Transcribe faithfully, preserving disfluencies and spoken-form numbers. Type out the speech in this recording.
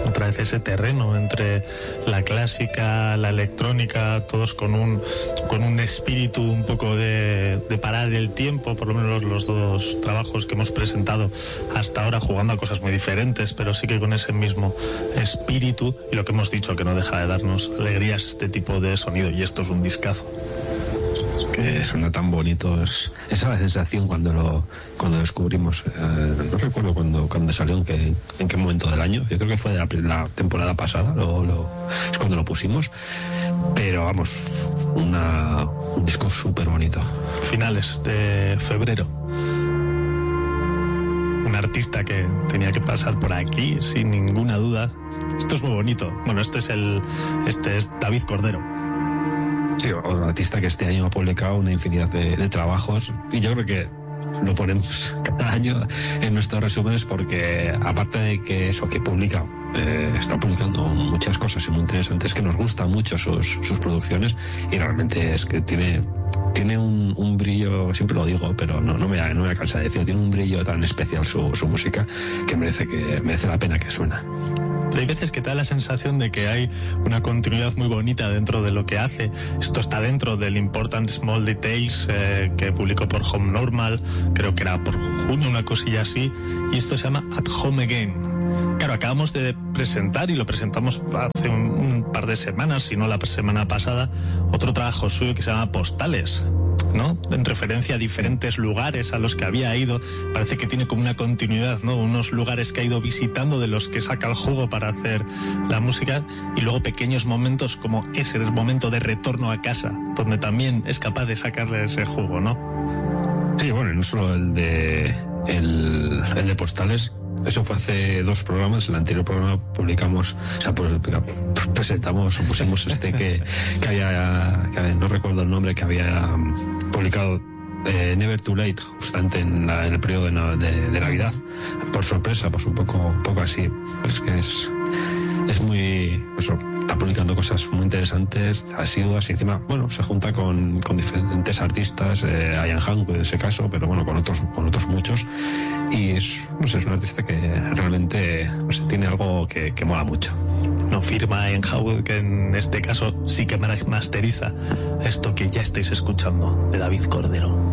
otra vez ese terreno entre la clásica, la electrónica, todos con un con un espíritu un poco de, de parar el tiempo, por lo menos los, los dos trabajos que hemos presentado hasta ahora, jugando a cosas muy diferentes, pero sí que con ese mismo espíritu, y lo que hemos dicho, que no deja de darnos alegrías este tipo de sonido, y esto es un discazo. Que suena tan bonito, es, esa es la sensación cuando lo cuando descubrimos. Eh, no recuerdo cuando, cuando salió, en qué, en qué momento del año. Yo creo que fue de la, la temporada pasada, lo, lo, es cuando lo pusimos. Pero vamos, una, un disco súper bonito. Finales de febrero. Un artista que tenía que pasar por aquí sin ninguna duda. Esto es muy bonito. Bueno, este es el este es David Cordero. Sí, otro artista que este año ha publicado una infinidad de, de trabajos, y yo creo que lo ponemos cada año en nuestros resúmenes porque, aparte de que eso que publica, eh, está publicando muchas cosas muy interesantes, que nos gustan mucho sus, sus producciones, y realmente es que tiene tiene un, un brillo, siempre lo digo, pero no, no, me, no me voy a cansar de decirlo, tiene un brillo tan especial su, su música que merece, que merece la pena que suena. Hay veces que te da la sensación de que hay una continuidad muy bonita dentro de lo que hace. Esto está dentro del Important Small Details eh, que publicó por Home Normal, creo que era por junio, una cosilla así, y esto se llama At Home Again. Claro, acabamos de presentar, y lo presentamos hace un, un par de semanas, si no la semana pasada, otro trabajo suyo que se llama Postales, ¿no? En referencia a diferentes lugares a los que había ido. Parece que tiene como una continuidad, ¿no? Unos lugares que ha ido visitando, de los que saca el jugo para hacer la música, y luego pequeños momentos como ese, el momento de retorno a casa, donde también es capaz de sacarle ese jugo, ¿no? Sí, bueno, y no solo el de el, el de Postales. Eso fue hace dos programas. En el anterior programa publicamos, o sea, pues, presentamos o pusimos este que, que, había, que había, no recuerdo el nombre, que había publicado eh, Never Too Late, justamente en, la, en el periodo de, de, de Navidad, por sorpresa, pues un poco, un poco así. Es que es, es muy, eso, está publicando cosas muy interesantes, asiduas, y encima, bueno, se junta con, con diferentes artistas, eh, Ian Hank en ese caso, pero bueno, con otros, con otros muchos. Y es, no sé, es un artista que realmente, no sé, tiene algo que, que mola mucho. No firma en Howard, que en este caso sí que masteriza esto que ya estáis escuchando, de David Cordero.